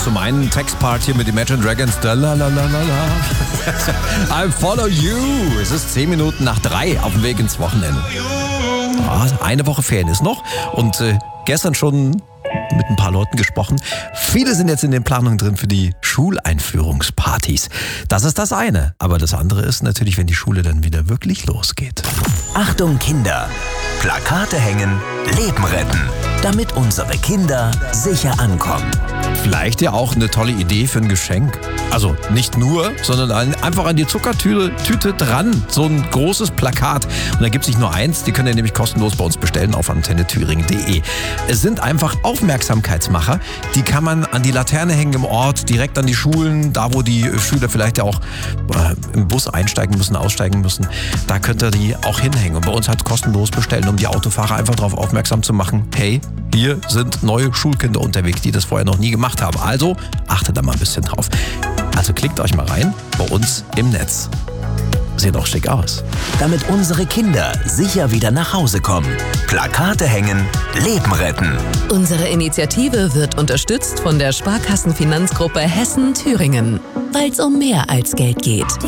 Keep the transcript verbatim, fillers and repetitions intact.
Zum einen Textpart hier mit Imagine Dragons. Da la la la la la. I follow you. Es ist zehn Minuten nach drei auf dem Weg ins Wochenende. Ja, eine Woche Ferien ist noch und äh, gestern schon mit ein paar Leuten gesprochen. Viele sind jetzt in den Planungen drin für die Schuleinführungspartys. Das ist das eine. Aber das andere ist natürlich, wenn die Schule dann wieder wirklich losgeht. Achtung Kinder! Plakate hängen, Leben retten, damit unsere Kinder sicher ankommen. Vielleicht ja auch eine tolle Idee für ein Geschenk. Also nicht nur, sondern einfach an die Zuckertüte Tüte dran. So ein großes Plakat. Und da gibt es nicht nur eins, die könnt ihr nämlich kostenlos bei uns bestellen auf antenne thüringen punkt de. Es sind einfach Aufmerksamkeitsmacher. Die kann man an die Laterne hängen im Ort, direkt an die Schulen, da wo die Schüler vielleicht ja auch äh, im Bus einsteigen müssen, aussteigen müssen. Da könnt ihr die auch hinhängen. Und bei uns halt kostenlos bestellen, um die Autofahrer einfach darauf aufmerksam zu machen. Hey, hier sind neue Schulkinder unterwegs, die das vorher noch nie gemacht haben. Also achtet da mal ein bisschen drauf. Also klickt euch mal rein bei uns im Netz. Sieht auch schick aus. Damit unsere Kinder sicher wieder nach Hause kommen. Plakate hängen, Leben retten. Unsere Initiative wird unterstützt von der Sparkassenfinanzgruppe Hessen-Thüringen, weil es um mehr als Geld geht.